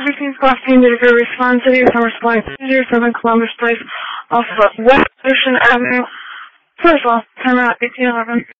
15th Class Team to respond to the Summer Supply 07 Columbus Place off of West Ocean Avenue. First off, time out 1811.